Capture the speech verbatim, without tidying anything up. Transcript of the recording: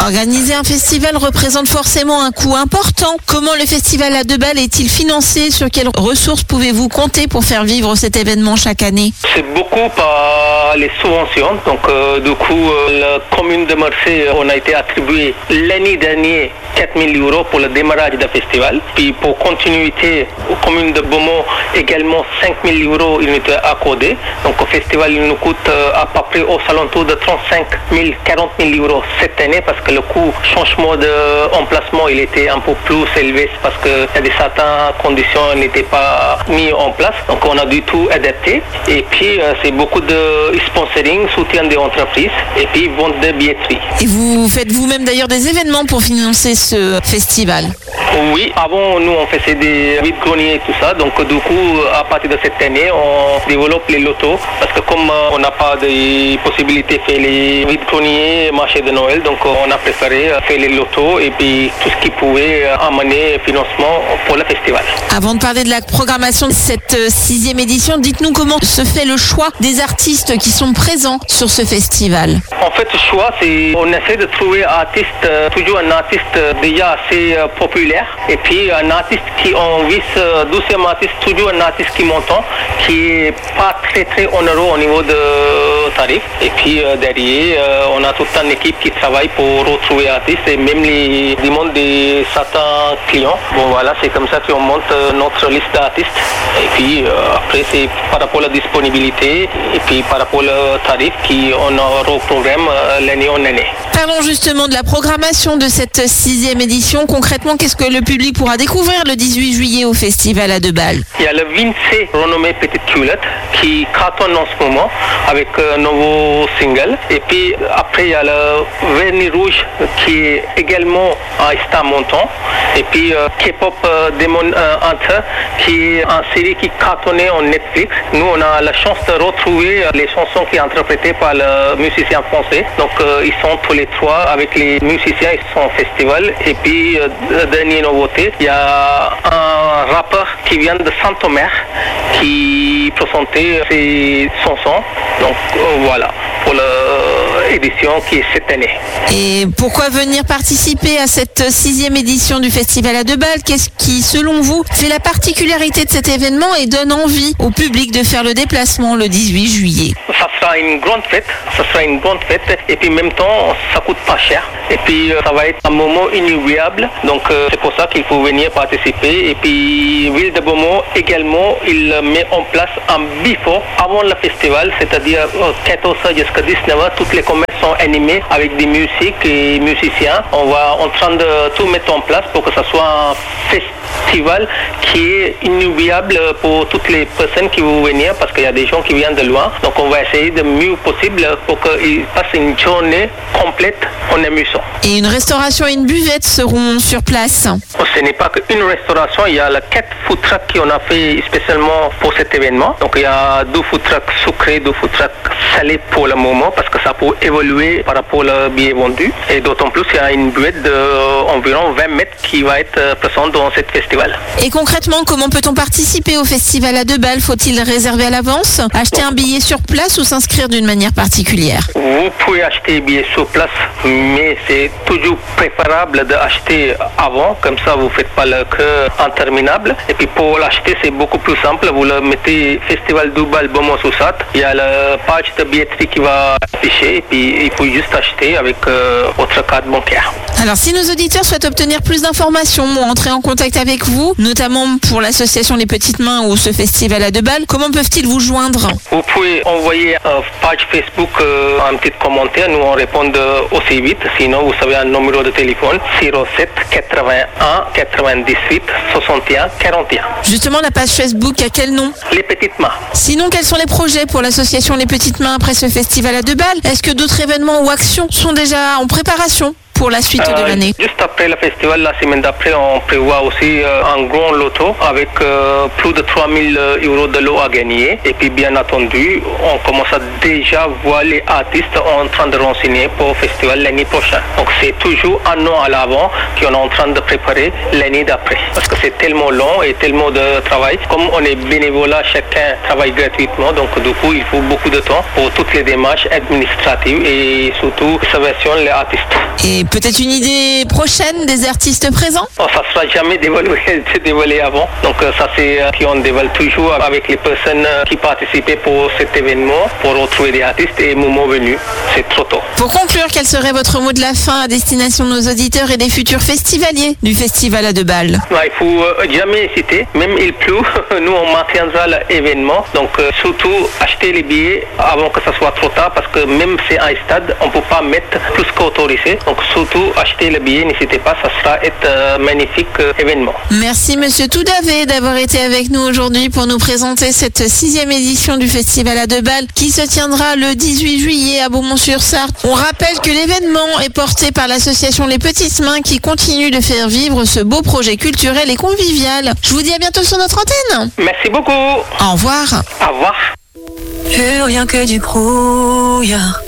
Organiser un festival représente forcément un coût important. Comment le festival à deux balles est-il financé? Sur quelles ressources pouvez-vous compter pour faire vivre cet événement chaque année? C'est beaucoup par les subventions. Donc, euh, du coup, euh, la commune de Marseille, on a été attribué l'année dernière quatre mille euros pour le démarrage du festival. Puis pour continuité, aux communes de Beaumont, également cinq mille euros il nous été accordé. Donc au festival, il nous coûte euh, à peu près aux alentours de trente-cinq mille, quarante mille euros cette année parce que le coût changement d'emplacement, il était un peu plus élevé parce que y a des certaines conditions n'étaient pas mises en place. Donc on a du tout adapté. Et puis euh, c'est beaucoup de sponsoring, soutien des entreprises et puis vente de billetterie. Et vous faites vous-même d'ailleurs des événements pour financer ce festival? Oui, avant nous on faisait des vide-greniers et tout ça, donc du coup à partir de cette année on développe les lotos parce que comme euh, on n'a pas de possibilité de faire les vide-greniers, marché de Noël, donc on a préféré faire les lotos et puis tout ce qui pouvait amener financement pour le festival. Avant de parler de la programmation de cette sixième édition, dites-nous comment se fait le choix des artistes qui sont présents sur ce festival? En fait, le choix, c'est on essaie de trouver un artiste, euh, toujours un artiste euh, déjà assez euh, populaire et puis un artiste qui on vise euh, douzième artiste, toujours un artiste qui montant, qui est pas très très honoreux au niveau de tarif. Et puis euh, derrière, euh, on a toute une équipe qui travaille pour retrouver artistes et même les demandes de certains clients. Bon voilà, c'est comme ça qu'on monte euh, notre liste d'artistes. Et puis euh, après, c'est par rapport à la disponibilité et puis par rapport au tarif qu'on a reprogramme euh, l'année en année. Parlons justement de la programmation de cette sixième édition. Concrètement, qu'est-ce que le public pourra découvrir le dix-huit juillet au festival à deux balles? Il y a le Vinci renommé Petite Culotte qui cartonne en ce moment avec un nouveau single. Et puis après, il y a le Vernis Rouge qui est également à star montant. Et puis euh, K-pop euh, Demon euh, Hunter qui est une série qui cartonnait en Netflix. Nous, on a la chance de retrouver euh, les chansons qui sont interprétées par le musicien français. Donc euh, ils sont tous les trois avec les musiciens, ils sont au festival. Et puis, euh, dernière nouveauté, il y a un rappeur qui vient de Saint-Omer qui présentait ses chansons. Donc euh, voilà, pour l'édition qui est cette année. Et pourquoi venir participer à cette sixième édition du festival à deux balles? Qu'est-ce qui, selon vous, fait la particularité de cet événement et donne envie au public de faire le déplacement le dix-huit juillet? Ça sera une grande fête, ça sera une grande fête et puis en même temps ça coûte pas cher et puis ça va être un moment inoubliable, donc euh, c'est pour ça qu'il faut venir participer. Et puis Ville de Beaumont également, il met en place un before avant le festival, c'est-à-dire quatorze heures jusqu'à dix-neuf heures, toutes les commerces sont animés avec des musiques et musiciens. On va en train de tout mettre en place pour que ça soit un festival qui est inoubliable pour toutes les personnes qui vont venir parce qu'il y a des gens qui viennent de loin, donc on va essayer de mieux possible pour qu'ils passent une journée complète en amusant. Et une restauration et une buvette seront sur place? Ce n'est pas qu'une restauration, il y a les quatre food trucks qu'on a fait spécialement pour cet événement. Donc il y a deux food trucks sucrés, deux food trucks salés pour le moment parce que ça peut évoluer par rapport au billet vendu. Et d'autant plus, il y a une buvette d'environ vingt mètres qui va être présente dans ce festival. Et concrètement, comment peut-on participer au festival à deux balles? Faut-il réserver à l'avance, acheter un billet sur place ou s'inscrire d'une manière particulière? Vous pouvez acheter un billet sur place, mais c'est toujours préférable d'acheter avant, comme ça vous ne faites pas le queue interminable. Et puis pour l'acheter, c'est beaucoup plus simple, vous le mettez Festival deux balles Beaumont-Soussat, il y a la page de billetterie qui va afficher et puis il faut juste acheter avec euh, votre carte bancaire. Alors si nos auditeurs souhaitent obtenir plus d'informations ou entrer en contact avec vous, notamment pour l'association Les Petites Mains ou ce festival à deux balles, comment peuvent-ils vous joindre? Vous pouvez envoyer une page Facebook, euh, un petit commentaire, nous on répond aussi vite. Sinon vous avez un numéro de téléphone zéro sept quatre-vingt-un quatre-vingt-dix-huit soixante et un quarante et un. Justement, la page Facebook, à quel nom? Les Petites Mains. Sinon, quels sont les projets pour l'association Les Petites Mains après ce festival à deux balles? Est-ce que d'autres événements ou actions sont déjà en préparation pour la suite euh, de l'année? Juste après le festival, la semaine d'après, on prévoit aussi euh, un grand loto avec euh, plus de trois mille euros de lot à gagner. Et puis, bien entendu, on commence à déjà voir les artistes en train de renseigner pour le festival l'année prochaine. Donc, c'est toujours un an à l'avant qu'on est en train de préparer l'année d'après. Parce que c'est tellement long et tellement de travail. Comme on est bénévolat, chacun travaille gratuitement. Donc, du coup, il faut beaucoup de temps pour toutes les démarches administratives et surtout, salvation les artistes. Et peut-être une idée prochaine des artistes présents? Oh, ça ne sera jamais dévoilé, dévoilé avant. Donc ça c'est euh, qu'on dévoile toujours avec les personnes qui participaient pour cet événement, pour retrouver des artistes et moment venu. C'est trop tôt. Pour conclure, quel serait votre mot de la fin à destination de nos auditeurs et des futurs festivaliers du Festival à deux balles? Ouais, il faut euh, jamais hésiter. Même il pleut, nous on maintiendra l'événement. Donc euh, surtout acheter les billets avant que ça soit trop tard parce que même c'est un stade, on ne peut pas mettre plus qu'autorisé. Donc surtout acheter les billets, n'hésitez pas, ça sera un magnifique euh, événement. Merci Monsieur Toudavé d'avoir été avec nous aujourd'hui pour nous présenter cette sixième édition du Festival à deux balles qui se tiendra le dix-huit juillet à Beaumont-sur-Sarthe. On rappelle que l'événement est porté par l'association Les Petites Mains qui continue de faire vivre ce beau projet culturel et convivial. Je vous dis à bientôt sur notre antenne. Merci beaucoup. Au revoir. Au revoir. Plus rien que du brouillard.